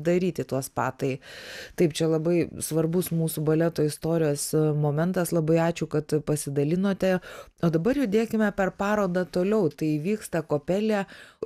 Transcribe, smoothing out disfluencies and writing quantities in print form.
daryti tuos spa. Tai taip, čia labai svarbus mūsų baleto istorijos momentas. Labai ačiū, kad pasidalinote. O dabar judėkime per parodą toliau. Tai vyksta Kopelė.